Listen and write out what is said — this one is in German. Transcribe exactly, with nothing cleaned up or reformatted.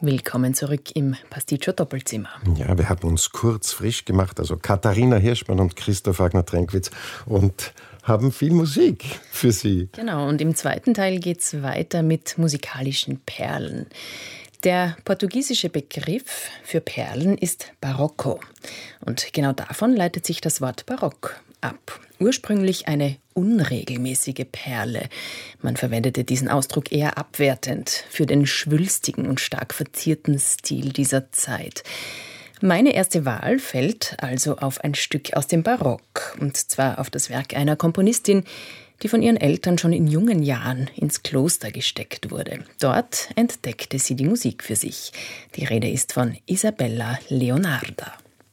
Willkommen zurück im Pasticcio Doppelzimmer. Ja, wir haben uns kurz frisch gemacht, also Katharina Hirschmann und Christoph Wagner-Trenkwitz, und haben viel Musik für Sie. Genau, und im zweiten Teil geht's weiter mit musikalischen Perlen. Der portugiesische Begriff für Perlen ist Barroco. Und genau davon leitet sich das Wort Barock ab. Ursprünglich eine unregelmäßige Perle. Man verwendete diesen Ausdruck eher abwertend für den schwülstigen und stark verzierten Stil dieser Zeit. Meine erste Wahl fällt also auf ein Stück aus dem Barock, und zwar auf das Werk einer Komponistin, die von ihren Eltern schon in jungen Jahren ins Kloster gesteckt wurde. Dort entdeckte sie die Musik für sich. Die Rede ist von Isabella Leonarda.